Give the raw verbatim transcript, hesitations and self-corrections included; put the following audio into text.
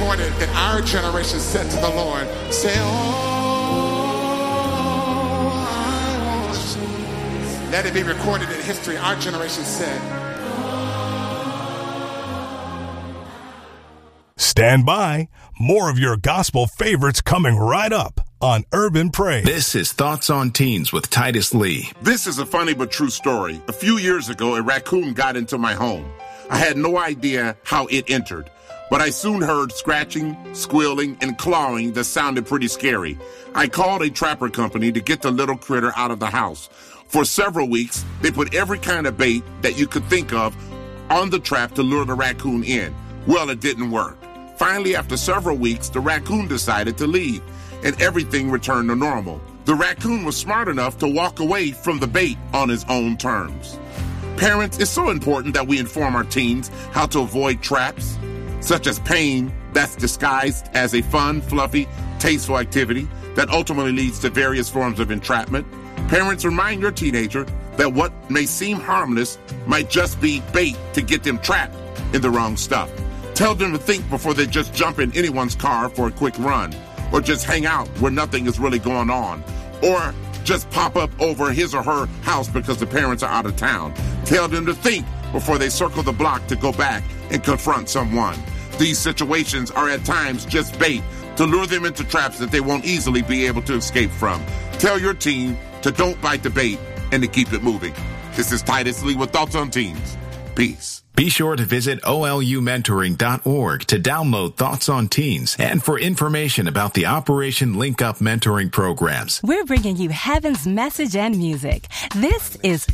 recorded that our generation said to the Lord, say, oh, I want you. Let it be recorded in history. Our generation said. Stand by. More of your gospel favorites coming right up on Urban Praise. This is Thoughts on Teens with Titus Lee. This is a funny but true story. A few years ago, a raccoon got into my home. I had no idea how it entered, but I soon heard scratching, squealing, and clawing that sounded pretty scary. I called a trapper company to get the little critter out of the house. For several weeks, they put every kind of bait that you could think of on the trap to lure the raccoon in. Well, it didn't work. Finally, after several weeks, the raccoon decided to leave, and everything returned to normal. The raccoon was smart enough to walk away from the bait on his own terms. Parents, it's so important that we inform our teens how to avoid traps, such as pain that's disguised as a fun, fluffy, tasteful activity that ultimately leads to various forms of entrapment. Parents, remind your teenager that what may seem harmless might just be bait to get them trapped in the wrong stuff. Tell them to think before they just jump in anyone's car for a quick run, or just hang out where nothing is really going on, or just pop up over his or her house because the parents are out of town. Tell them to think before they circle the block to go back and confront someone. These situations are at times just bait to lure them into traps that they won't easily be able to escape from. Tell your teen to don't bite the bait and to keep it moving. This is Titus Lee with Thoughts on Teens. Peace. Be sure to visit O L U mentoring dot org to download Thoughts on Teens and for information about the Operation Link Up mentoring programs. We're bringing you heaven's message and music. This is